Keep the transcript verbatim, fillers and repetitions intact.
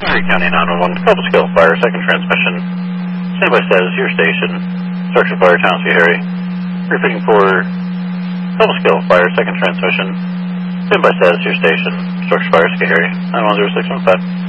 Erie County nine one one, Cobble Scale Fire, second transmission. Standby status, your station. Structure Fire, Townsley Harry. Repeating for Cobble Scale Fire, second transmission. Standby status, your station. Structure Fire, Ski Harry. nine one zero six one five.